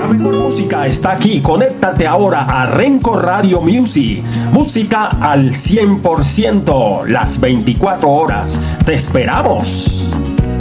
La mejor música está aquí. Conéctate ahora a Renco Radio Music. Música al 100%, las 24 horas. ¡Te esperamos!